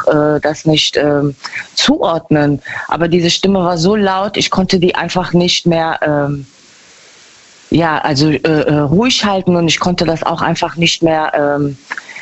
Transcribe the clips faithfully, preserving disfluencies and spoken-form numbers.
einfach äh, das nicht ähm, zuordnen. Aber diese Stimme war so laut, ich konnte die einfach nicht mehr ähm, ja, also äh, äh, ruhig halten und ich konnte das auch einfach nicht mehr ähm,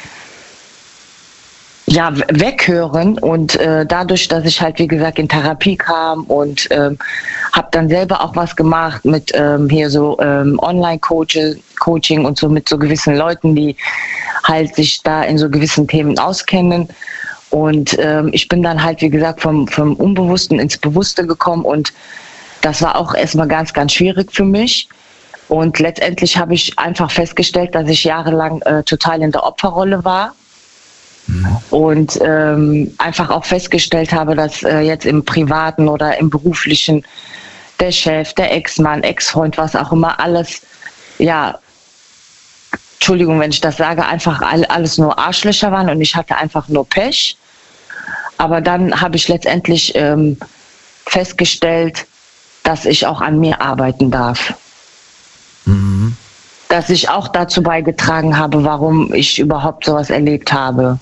ja, weghören. Und äh, dadurch, dass ich halt, wie gesagt, in Therapie kam und ähm, habe dann selber auch was gemacht mit ähm, hier so ähm, Online-Coaching und so mit so gewissen Leuten, die halt sich da in so gewissen Themen auskennen. Und ähm, ich bin dann halt, wie gesagt, vom, vom Unbewussten ins Bewusste gekommen und das war auch erstmal ganz, ganz schwierig für mich. Und letztendlich habe ich einfach festgestellt, dass ich jahrelang äh, total in der Opferrolle war. Mhm. Und ähm, einfach auch festgestellt habe, dass äh, jetzt im Privaten oder im Beruflichen der Chef, der Ex-Mann, Ex-Freund, was auch immer, alles, ja, Entschuldigung, wenn ich das sage, einfach all, alles nur Arschlöcher waren und ich hatte einfach nur Pech. Aber dann habe ich letztendlich ähm, festgestellt, dass ich auch an mir arbeiten darf. Mhm. Dass ich auch dazu beigetragen habe, warum ich überhaupt sowas erlebt habe.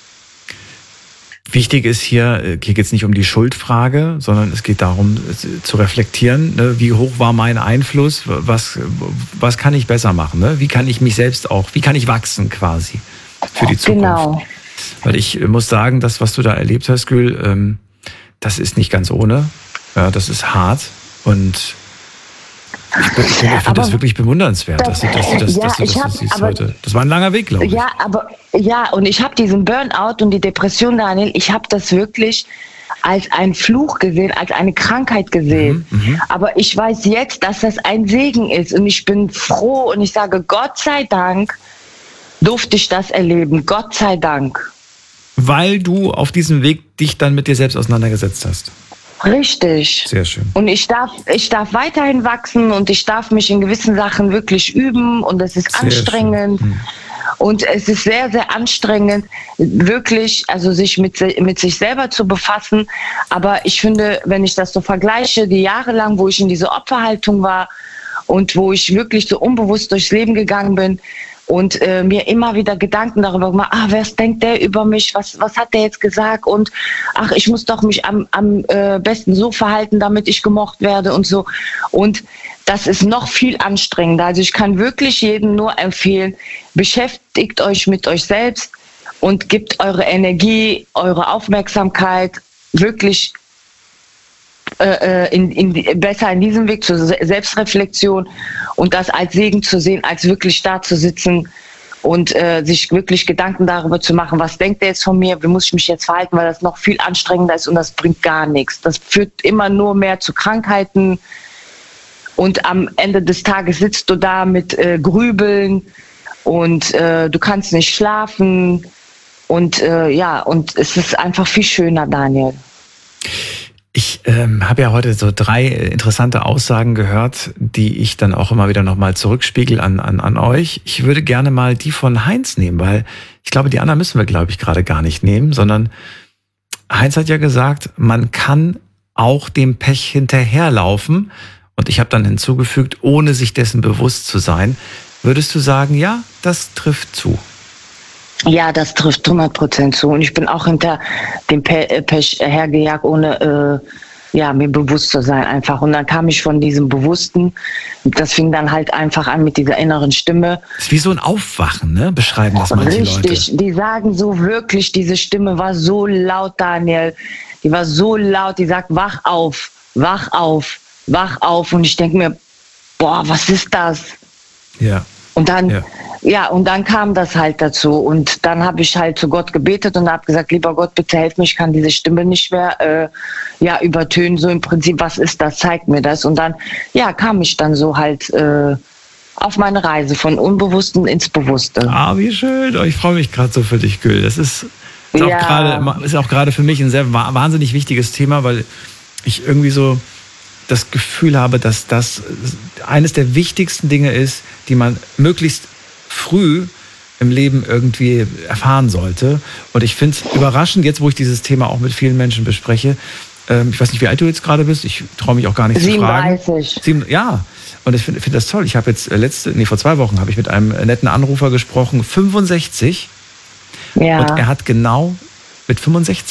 Wichtig ist hier, hier geht es nicht um die Schuldfrage, sondern es geht darum zu reflektieren, ne, wie hoch war mein Einfluss, was, was kann ich besser machen, ne? Wie kann ich mich selbst auch, wie kann ich wachsen quasi für die Zukunft. Genau. Weil ich muss sagen, das, was du da erlebt hast, Gül, ähm, das ist nicht ganz ohne, ja, das ist hart und ich, ich, ich finde das wirklich bewundernswert, das, dass du, dass du das, ja, dass du das hab, so siehst aber, heute. Das war ein langer Weg, glaube ich. Ja, aber ja, und ich habe diesen Burnout und die Depression, Daniel, ich habe das wirklich als einen Fluch gesehen, als eine Krankheit gesehen. Mhm, aber ich weiß jetzt, dass das ein Segen ist und ich bin froh und ich sage, Gott sei Dank durfte ich das erleben. Gott sei Dank. Weil du auf diesem Weg dich dann mit dir selbst auseinandergesetzt hast. Richtig. Sehr schön. Und ich darf, ich darf weiterhin wachsen und ich darf mich in gewissen Sachen wirklich üben und es ist sehr anstrengend. Hm. Und es ist sehr, sehr anstrengend, wirklich, also sich mit, mit sich selber zu befassen. Aber ich finde, wenn ich das so vergleiche, die Jahre lang, wo ich in dieser Opferhaltung war und wo ich wirklich so unbewusst durchs Leben gegangen bin, und äh, mir immer wieder Gedanken darüber gemacht, ah, was denkt der über mich, was, was hat der jetzt gesagt und ach, ich muss doch mich am, am äh, besten so verhalten, damit ich gemocht werde und so. Und das ist noch viel anstrengender. Also ich kann wirklich jedem nur empfehlen, beschäftigt euch mit euch selbst und gebt eure Energie, eure Aufmerksamkeit wirklich In, in, besser in diesem Weg zur Selbstreflexion und das als Segen zu sehen, als wirklich da zu sitzen und äh, sich wirklich Gedanken darüber zu machen, was denkt der jetzt von mir, wie muss ich mich jetzt verhalten, weil das noch viel anstrengender ist und das bringt gar nichts. Das führt immer nur mehr zu Krankheiten und am Ende des Tages sitzt du da mit äh, Grübeln und äh, du kannst nicht schlafen und äh, ja, und es ist einfach viel schöner, Daniel. Ich ähm, habe ja heute so drei interessante Aussagen gehört, die ich dann auch immer wieder nochmal zurückspiegel an, an, an euch. Ich würde gerne mal die von Heinz nehmen, weil ich glaube, die anderen müssen wir, glaube ich, gerade gar nicht nehmen, sondern Heinz hat ja gesagt, man kann auch dem Pech hinterherlaufen. Und ich habe dann hinzugefügt, ohne sich dessen bewusst zu sein. Würdest du sagen, ja, das trifft zu? Ja, das trifft hundert Prozent zu. Und ich bin auch hinter dem Pech hergejagt, ohne äh, ja, mir bewusst zu sein einfach. Und dann kam ich von diesem Bewussten. Das fing dann halt einfach an mit dieser inneren Stimme. Das ist wie so ein Aufwachen, ne? Beschreiben das manche Richtig, Leute. Richtig, die sagen so wirklich, diese Stimme war so laut, Daniel. Die war so laut, die sagt, wach auf, wach auf, wach auf. Und ich denke mir, boah, was ist das? Ja. Und dann, ja. ja, und dann kam das halt dazu. Und dann habe ich halt zu Gott gebetet und habe gesagt, lieber Gott, bitte helf mir, ich kann diese Stimme nicht mehr äh, ja, übertönen. So im Prinzip, was ist das? Zeig mir das. Und dann, ja, kam ich dann so halt äh, auf meine Reise von Unbewussten ins Bewusste. Ah, wie schön. Ich freue mich gerade so für dich, Gül. Das ist, ist, ja. auch grade, ist auch gerade für mich ein sehr wahnsinnig wichtiges Thema, weil ich irgendwie so das Gefühl habe, dass das eines der wichtigsten Dinge ist, die man möglichst früh im Leben irgendwie erfahren sollte. Und ich finde es überraschend, jetzt wo ich dieses Thema auch mit vielen Menschen bespreche, ähm, ich weiß nicht, wie alt du jetzt gerade bist, ich traue mich auch gar nicht siebenunddreißig. zu fragen. Sieben, ja, und ich finde find das toll. Ich habe jetzt letzte, nee, vor zwei Wochen habe ich mit einem netten Anrufer gesprochen, fünfundsechzig. Ja. Und er hat genau mit fünfundsechzig